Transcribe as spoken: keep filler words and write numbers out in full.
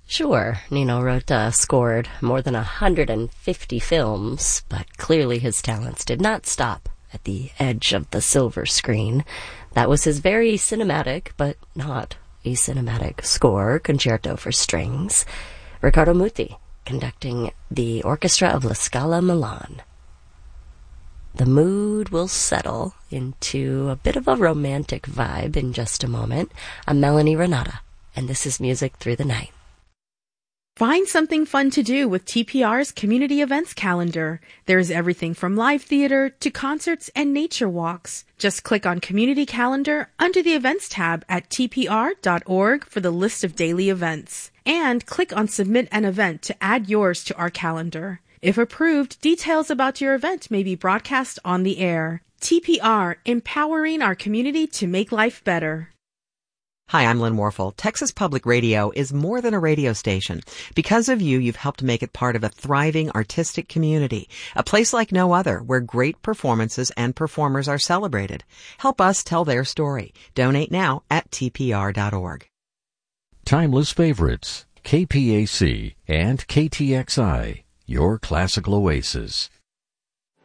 Sure, Nino Rota scored more than one hundred fifty films, but clearly his talents did not stop at the edge of the silver screen. That was his very cinematic, but not a cinematic score, Concerto for Strings. Riccardo Muti conducting the orchestra of La Scala Milan. The mood will settle into a bit of a romantic vibe in just a moment. I'm Melanie Renata, and this is Music Through the Night. Find something fun to do with T P R's community events calendar. There's everything from live theater to concerts and nature walks. Just click on Community Calendar under the Events tab at T P R dot org for the list of daily events. And click on Submit an Event to add yours to our calendar. If approved, details about your event may be broadcast on the air. T P R, empowering our community to make life better. Hi, I'm Lynn Warfel. Texas Public Radio is more than a radio station. Because of you, you've helped make it part of a thriving artistic community, a place like no other where great performances and performers are celebrated. Help us tell their story. Donate now at T P R dot org. Timeless Favorites, K P A C and K T X I, your classical oasis.